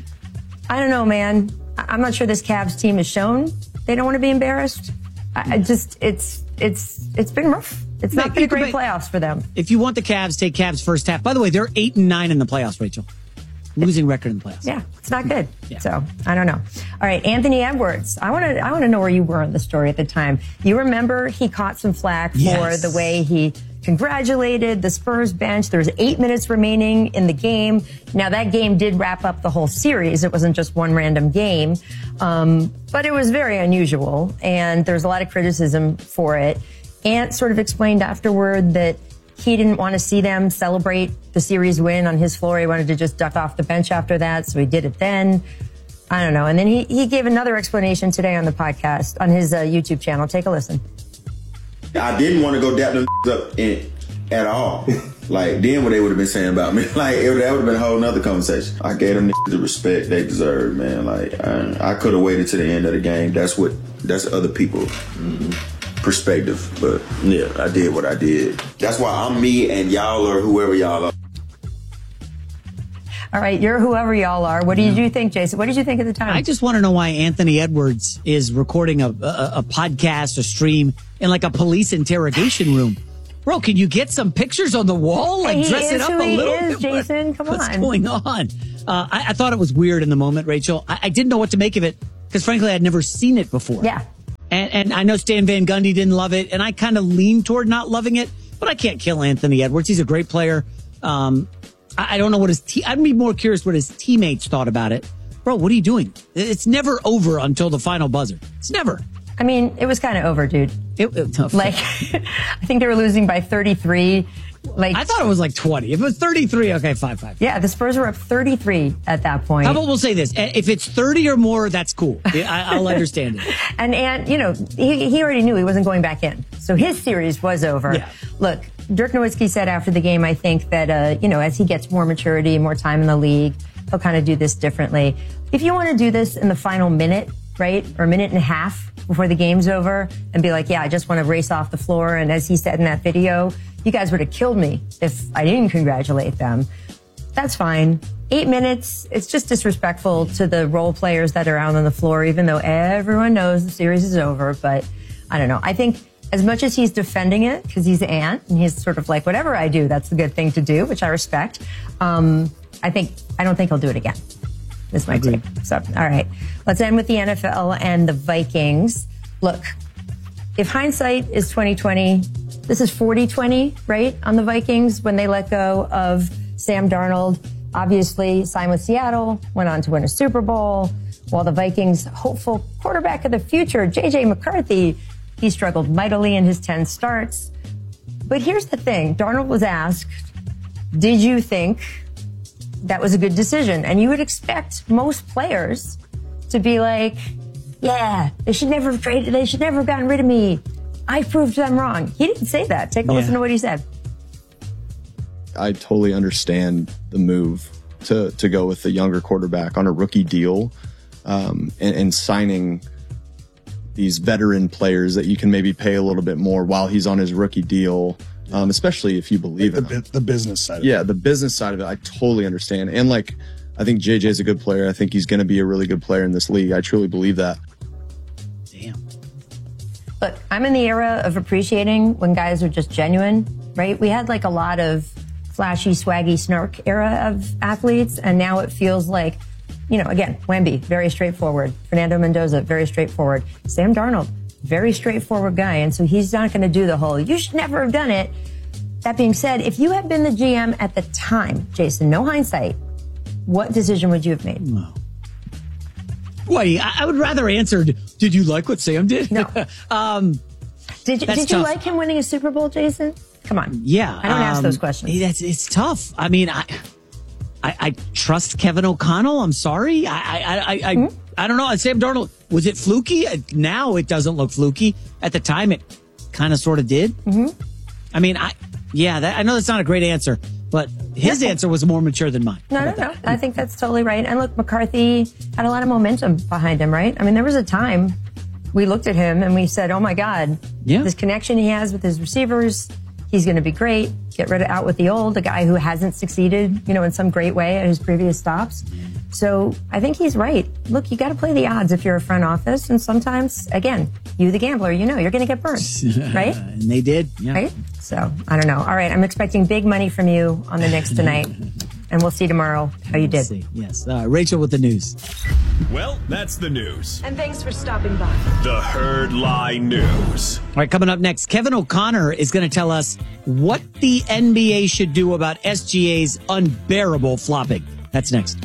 I don't know, man. I'm not sure this Cavs team has shown they don't want to be embarrassed. I just, it's, it's, it's been rough. It's not been great playoffs for them. If you want the Cavs, take Cavs first half. By the way, they're eight and nine in the playoffs, Rachel. Losing record in the playoffs. Yeah, it's not good. Yeah. So I don't know. All right, Anthony Edwards. I want to, I want to know where you were on the story at the time. You remember he caught some flack for Yes. the way he congratulated the Spurs bench. There was eight minutes remaining in the game. Now that game did wrap up the whole series. It wasn't just one random game. Um, but it was very unusual and there's a lot of criticism for it. Ant sort of explained afterward that he didn't want to see them celebrate the series win on his floor. He wanted to just duck off the bench after that. So he did it then. I don't know. And then he, he gave another explanation today on the podcast, on his uh, YouTube channel. Take a listen. I didn't want to go dap them up in, at all. Like, then what they would have been saying about me. Like, it, that would have been a whole nother conversation. I gave them the respect they deserve, man. Like, I, I could have waited to the end of the game. That's what, that's other people's perspective. But, yeah, I did what I did. That's why I'm me and y'all are whoever y'all are. All right, you're whoever y'all are. What did you think, Jason? What did you think at the time? I just want to know why Anthony Edwards is recording a, a, a podcast, a stream in like a police interrogation room. Bro, can you get some pictures on the wall? Like, he dress it up a little is, bit. Jason, come What's on. going on? Uh, I, I thought it was weird in the moment, Rachel. I, I didn't know what to make of it because, frankly, I'd never seen it before. Yeah. And, and I know Stan Van Gundy didn't love it, and I kind of leaned toward not loving it, but I can't kill Anthony Edwards. He's a great player. Um, I, I don't know what his te- I'd be more curious what his teammates thought about it. Bro, what are you doing? It's never over until the final buzzer. It's never. I mean, it was kind of over, dude. It, it, like, I think they were losing by thirty-three. Like, I thought it was like twenty. If it was thirty-three, okay, five five. Yeah, the Spurs were up thirty-three at that point. How about we'll say this? If it's thirty or more, that's cool. I, I'll understand it. and, and, you know, he, he already knew he wasn't going back in. So his series was over. Yeah. Look, Dirk Nowitzki said after the game, I think that, uh, you know, as he gets more maturity, more time in the league, he'll kind of do this differently. If you want to do this in the final minute, right, or a minute and a half before the game's over and be like, yeah, I just want to race off the floor. And as he said in that video, you guys would have killed me if I didn't congratulate them. That's fine. Eight minutes, it's just disrespectful to the role players that are out on the floor, even though everyone knows the series is over. But I don't know. I think as much as he's defending it, because he's Ant, and he's sort of like, whatever I do, that's the good thing to do, which I respect. Um, I think, I don't think he'll do it again. This might take. So, all right. Let's end with the N F L and the Vikings. Look, if hindsight is twenty twenty, this is forty twenty, right? On the Vikings when they let go of Sam Darnold. Obviously, signed with Seattle, went on to win a Super Bowl. While the Vikings' hopeful quarterback of the future, J J McCarthy, he struggled mightily in his ten starts. But here's the thing. Darnold was asked, did you think that was a good decision? And you would expect most players to be like, yeah, they should never have traded, they should never have gotten rid of me. I proved them wrong. He didn't say that. Take a yeah. listen to what he said. I totally understand the move to, to go with the younger quarterback on a rookie deal, um, and, and signing these veteran players that you can maybe pay a little bit more while he's on his rookie deal. Um, especially if you believe the, in him. The business side of yeah, it. Yeah, the business side of it, I totally understand. And, like, I think J J's a good player. I think he's going to be a really good player in this league. I truly believe that. Damn. Look, I'm in the era of appreciating when guys are just genuine, right? We had, like, a lot of flashy, swaggy, snark era of athletes, and now it feels like, you know, again, Wemby, very straightforward. Fernando Mendoza, very straightforward. Sam Darnold, very straightforward guy, and so he's not going to do the whole, you should never have done it. That being said, if you had been the G M at the time, Jason, no hindsight, what decision would you have made? No. Boy, I, I would rather answer, did you like what Sam did? No. um, did you, did you like him winning a Super Bowl, Jason? Come on. Yeah. I don't um, ask those questions. That's, it's tough. I mean, I, I, I trust Kevin O'Connell. I'm sorry. I, I, I, I, mm-hmm. I don't know. Sam Darnold, was it fluky? Now it doesn't look fluky. At the time, it kind of sort of did. Mm-hmm. I mean, I, yeah, that, I know that's not a great answer, but his yeah. answer was more mature than mine. No, no, no. That? I think that's totally right. And look, McCarthy had a lot of momentum behind him, right? I mean, there was a time we looked at him and we said, oh my God, yeah. this connection he has with his receivers, he's going to be great. Get rid of out with the old, the guy who hasn't succeeded, you know, in some great way at his previous stops. So I think he's right. Look, you got to play the odds if you're a front office. And sometimes, again, you, the gambler, you know, you're going to get burned, right? And they did. Yeah. Right? So I don't know. All right. I'm expecting big money from you on the Knicks tonight. And we'll see tomorrow how you did. See. Yes. Uh, Rachel with the news. Well, that's the news. And thanks for stopping by. The Herd Lie News. All right, coming up next, Kevin O'Connor is going to tell us what the N B A should do about S G A's unbearable flopping. That's next.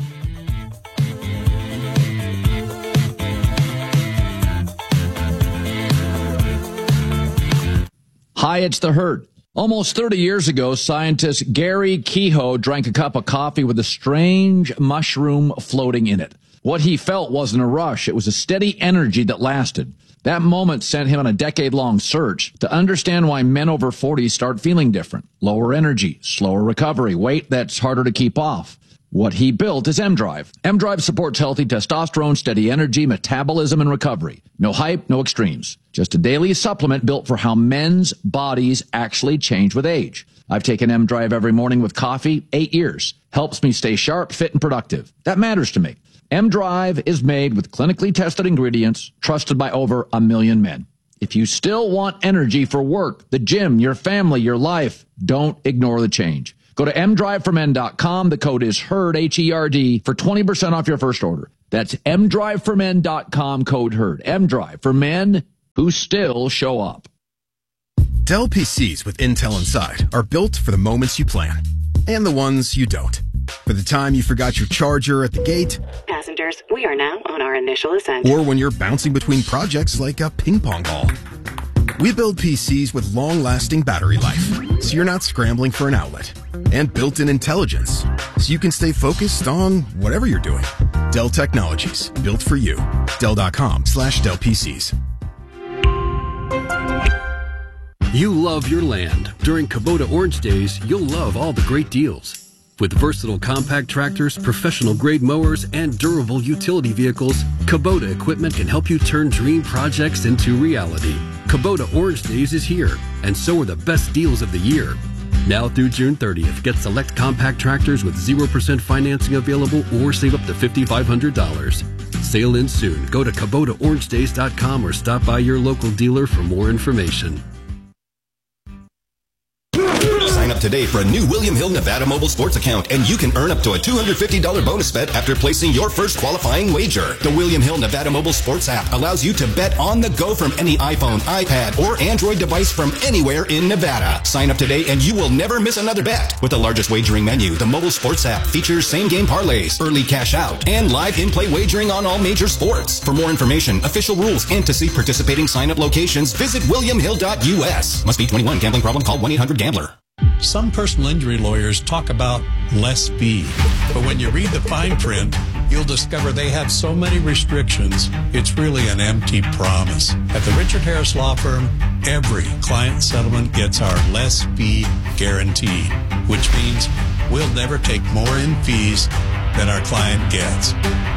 Hi, it's The Herd. Almost thirty years ago, scientist Gary Kehoe drank a cup of coffee with a strange mushroom floating in it. What he felt wasn't a rush. It was a steady energy that lasted. That moment sent him on a decade-long search to understand why men over forty start feeling different. Lower energy, slower recovery, weight that's harder to keep off. What he built is M-Drive. M-Drive supports healthy testosterone, steady energy, metabolism, and recovery. No hype, no extremes. Just a daily supplement built for how men's bodies actually change with age. I've taken M-Drive every morning with coffee, eight years. Helps me stay sharp, fit, and productive. That matters to me. M-Drive is made with clinically tested ingredients, trusted by over a million men. If you still want energy for work, the gym, your family, your life, don't ignore the change. Go to m drive for men dot com. The code is HERD, H E R D, for twenty percent off your first order. That's m drive for men dot com, code HERD. M-Drive for men who still show up. Dell P Cs with Intel inside are built for the moments you plan and the ones you don't. For the time you forgot your charger at the gate. Passengers, we are now on our initial ascent. Or when you're bouncing between projects like a ping pong ball. We build P Cs with long-lasting battery life, so you're not scrambling for an outlet. And built-in intelligence, so you can stay focused on whatever you're doing. Dell Technologies, built for you. Dell.com slash Dell PCs. You love your land. During Kubota Orange Days, you'll love all the great deals. With versatile compact tractors, professional-grade mowers, and durable utility vehicles, Kubota equipment can help you turn dream projects into reality. Kubota Orange Days is here, and so are the best deals of the year. Now through June thirtieth, get select compact tractors with zero percent financing available or save up to five thousand five hundred dollars. Sale ends soon. Go to Kubota Orange Days dot com or stop by your local dealer for more information. Sign up today for a new William Hill Nevada mobile sports account, and you can earn up to a two hundred fifty dollars bonus bet after placing your first qualifying wager. The William Hill Nevada mobile sports app allows you to bet on the go from any iPhone, iPad, or Android device from anywhere in Nevada. Sign up today and you will never miss another bet. With the largest wagering menu, the mobile sports app features same-game parlays, early cash out, and live in-play wagering on all major sports. For more information, official rules, and to see participating sign-up locations, visit william hill dot u s. Must be twenty-one. Gambling problem? Call one eight hundred gambler. Some personal injury lawyers talk about less fee, but when you read the fine print, you'll discover they have so many restrictions, it's really an empty promise. At the Richard Harris Law Firm, every client settlement gets our less fee guarantee, which means we'll never take more in fees than our client gets.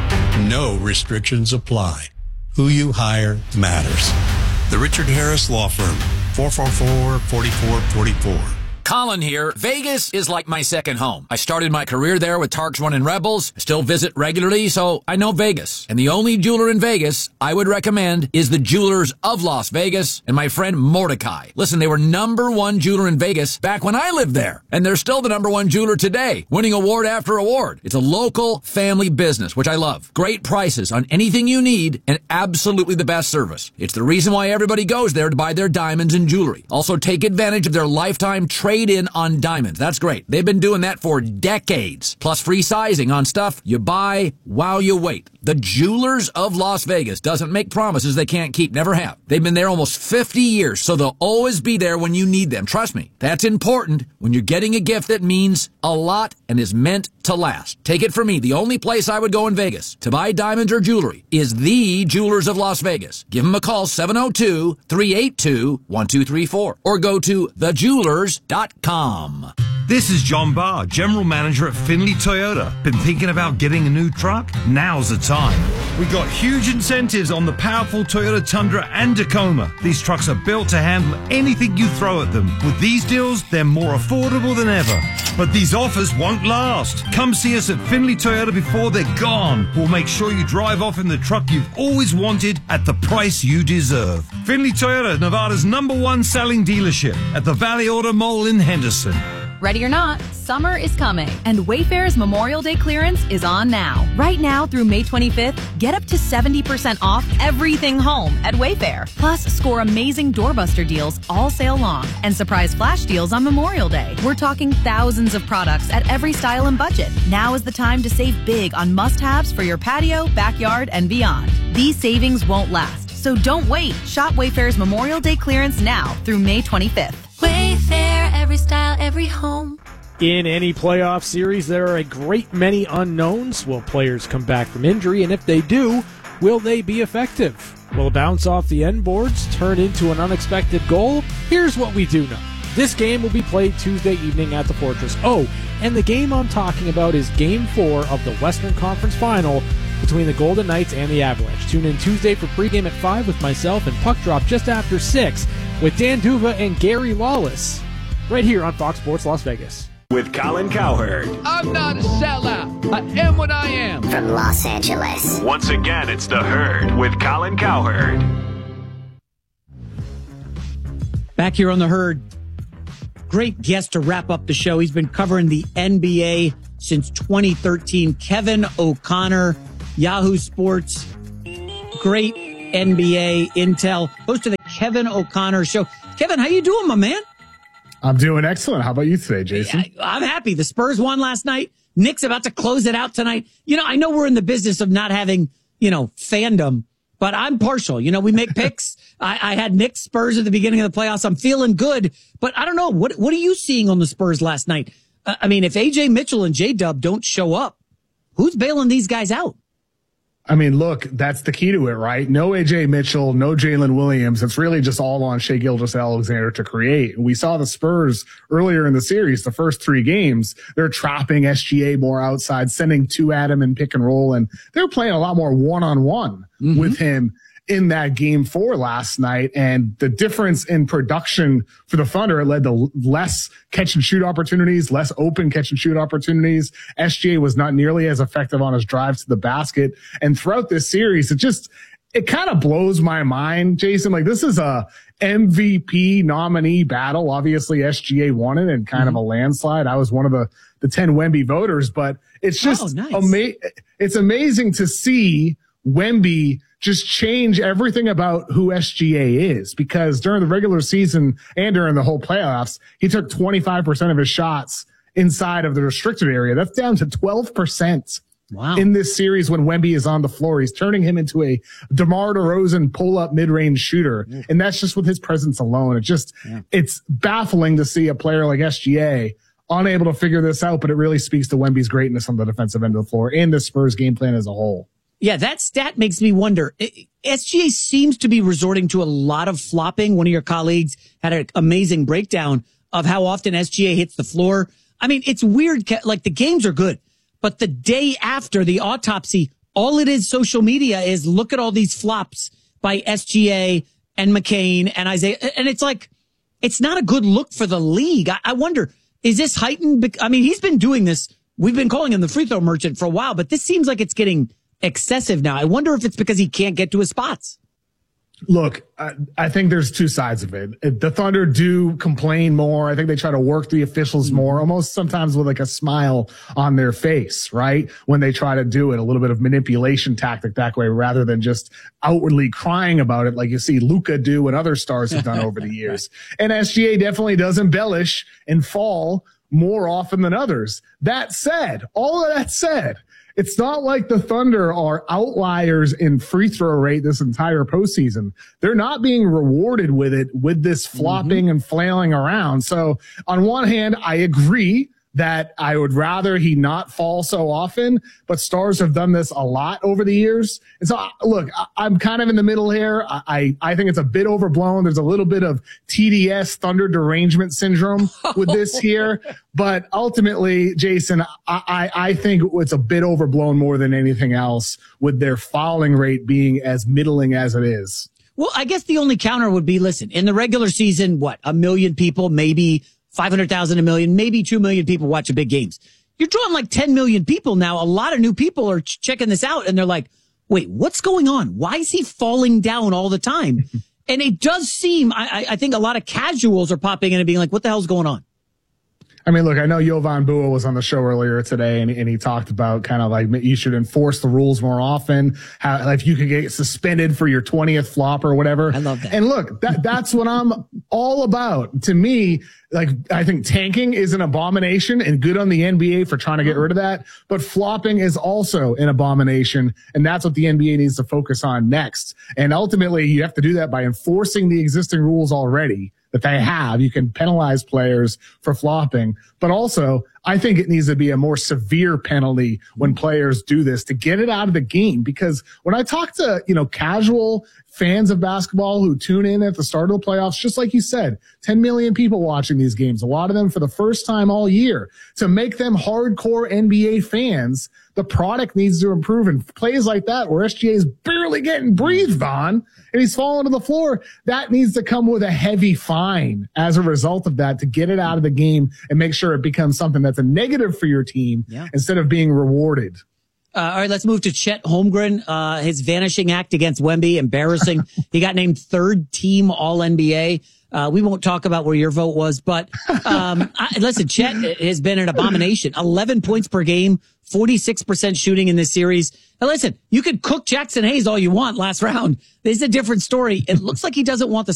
No restrictions apply. Who you hire matters. The Richard Harris Law Firm, four four four, four four four four. Colin here. Vegas is like my second home. I started my career there with Tarks One and Rebels. I still visit regularly, so I know Vegas. And the only jeweler in Vegas I would recommend is the Jewelers of Las Vegas and my friend Mordecai. Listen, they were number one jeweler in Vegas back when I lived there. And they're still the number one jeweler today, winning award after award. It's a local family business, which I love. Great prices on anything you need and absolutely the best service. It's the reason why everybody goes there to buy their diamonds and jewelry. Also, take advantage of their lifetime trade in on diamonds. That's great. They've been doing that for decades. Plus free sizing on stuff you buy while you wait. The Jewelers of Las Vegas doesn't make promises they can't keep. Never have. They've been there almost fifty years, so they'll always be there when you need them. Trust me. That's important when you're getting a gift that means a lot and is meant to last. Take it from me. The only place I would go in Vegas to buy diamonds or jewelry is the Jewelers of Las Vegas. Give them a call, seven oh two, three eight two, one two three four, or go to the jewelers dot com. This is John Barr, General Manager at Finley Toyota. Been thinking about getting a new truck? Now's the time. We've got huge incentives on the powerful Toyota Tundra and Tacoma. These trucks are built to handle anything you throw at them. With these deals, they're more affordable than ever. But these offers won't last. Come see us at Finley Toyota before they're gone. We'll make sure you drive off in the truck you've always wanted at the price you deserve. Finley Toyota, Nevada's number one selling dealership at the Valley Auto Mall in Henderson. Ready or not, summer is coming, and Wayfair's Memorial Day clearance is on now. Right now through May twenty-fifth, get up to seventy percent off everything home at Wayfair. Plus, score amazing doorbuster deals all sale long and surprise flash deals on Memorial Day. We're talking thousands of products at every style and budget. Now is the time to save big on must-haves for your patio, backyard, and beyond. These savings won't last, so don't wait. Shop Wayfair's Memorial Day clearance now through May twenty-fifth. Wayfair, every style, every home. In any playoff series, there are a great many unknowns. Will players come back from injury? And if they do, will they be effective? Will a bounce off the end boards turn into an unexpected goal? Here's what we do know. This game will be played Tuesday evening at the Fortress. Oh, and the game I'm talking about is Game four of the Western Conference Final between the Golden Knights and the Avalanche. Tune in Tuesday for pregame at five with myself and Puck Drop just after six with Dan Duva and Gary Lawless right here on Fox Sports Las Vegas. With Colin Cowherd. I'm not a sellout. I am what I am. From Los Angeles. Once again, it's The Herd with Colin Cowherd. Back here on The Herd. Great guest to wrap up the show. He's been covering the N B A since twenty thirteen. Kevin O'Connor, Yahoo Sports. Great N B A intel. Host of the Kevin O'Connor Show. Kevin, how you doing, my man? I'm doing excellent. How about you today, Jason? I, I'm happy. The Spurs won last night. Knicks about to close it out tonight. You know, I know we're in the business of not having, you know, fandom, but I'm partial. You know, we make picks. I, I had Knicks Spurs at the beginning of the playoffs. I'm feeling good, but I don't know. What What are you seeing on the Spurs last night? Uh, I mean, if A J Mitchell and J-Dub don't show up, who's bailing these guys out? I mean, look, that's the key to it, right? No A J Mitchell, no Jalen Williams. It's really just all on Shai Gilgeous-Alexander to create. We saw the Spurs earlier in the series, the first three games, they're trapping S G A more outside, sending two at him and pick and roll, and they're playing a lot more one-on-one mm-hmm. with him in that game four last night. And the difference in production for the Thunder, it led to less catch and shoot opportunities, less open catch and shoot opportunities. S G A was not nearly as effective on his drives to the basket. And throughout this series, it just, it kind of blows my mind, Jason. Like, this is a M V P nominee battle. Obviously, S G A won it in kind mm-hmm. of a landslide. I was one of the, the ten Wemby voters, but it's just, oh, nice. ama- it's amazing to see Wemby just change everything about who S G A is, because during the regular season and during the whole playoffs, he took twenty-five percent of his shots inside of the restricted area. That's down to twelve percent wow. in this series when Wemby is on the floor. He's turning him into a DeMar DeRozan pull-up mid-range shooter, yeah. and that's just with his presence alone. It just, yeah. it's baffling to see a player like S G A unable to figure this out, but it really speaks to Wemby's greatness on the defensive end of the floor and the Spurs game plan as a whole. Yeah, that stat makes me wonder. S G A seems to be resorting to a lot of flopping. One of your colleagues had an amazing breakdown of how often S G A hits the floor. I mean, it's weird. Like, the games are good, but the day after the autopsy, all it is social media is look at all these flops by S G A and McCain and Isaiah. And it's like, it's not a good look for the league. I, I wonder, is this heightened? I mean, he's been doing this. We've been calling him the free throw merchant for a while, but this seems like it's getting excessive now. I wonder if it's because he can't get to his spots. Look, I, I think there's two sides of it. The Thunder do complain more. I think they try to work the officials more, almost sometimes with like a smile on their face, right? When they try to do it, a little bit of manipulation tactic that way, rather than just outwardly crying about it like you see Luka do and other stars have done over the years. And S G A definitely does embellish and fall more often than others. That said, all of that said, it's not like the Thunder are outliers in free throw rate this entire postseason. They're not being rewarded with it, with this flopping mm-hmm. and flailing around. So on one hand, I agree that I would rather he not fall so often, but stars have done this a lot over the years. And so, look, I'm kind of in the middle here. I, I think it's a bit overblown. There's a little bit of T D S, Thunder derangement syndrome with this here. But ultimately, Jason, I, I, I think it's a bit overblown more than anything else, with their fouling rate being as middling as it is. Well, I guess the only counter would be, listen, in the regular season, what, a million people, maybe five hundred thousand, a million, maybe two million people watch big games. You're drawing like ten million people now. A lot of new people are ch- checking this out, and they're like, wait, what's going on? Why is he falling down all the time? And it does seem, I, I think a lot of casuals are popping in and being like, what the hell's going on? I mean, look, I know Jovan Buha was on the show earlier today, and, and he talked about kind of like you should enforce the rules more often. How, if you could get suspended for your twentieth flop or whatever. I love that. And look, that that's what I'm all about. To me, like, I think tanking is an abomination and good on the N B A for trying to get rid of that. But flopping is also an abomination, and that's what the N B A needs to focus on next. And ultimately, you have to do that by enforcing the existing rules already that they have. You can penalize players for flopping, but also I think it needs to be a more severe penalty when players do this to get it out of the game. Because when I talk to, you know, casual fans of basketball who tune in at the start of the playoffs, just like you said, ten million people watching these games, a lot of them for the first time all year, to make them hardcore N B A fans, the product needs to improve. And plays like that where S G A is barely getting breathed on and he's falling to the floor, that needs to come with a heavy fine as a result of that to get it out of the game and make sure it becomes something that's a negative for your team yeah. instead of being rewarded. Uh, all right, let's move to Chet Holmgren. Uh, his vanishing act against Wemby, embarrassing. He got named third team All N B A. Uh, we won't talk about where your vote was, but um, I, listen, Chet has been an abomination. eleven points per game, forty-six percent shooting in this series. Now listen, you could cook Jackson Hayes all you want last round. This is a different story. It looks like he doesn't want the